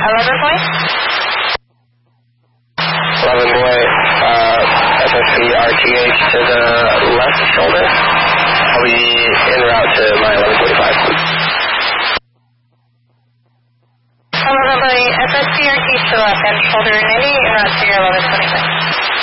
11 boy? 11 boy, FSP RTH to the left shoulder. I'll be en route to my 1145. 11 boy, FSP RTH to the left hand shoulder 90, en route to your 1125.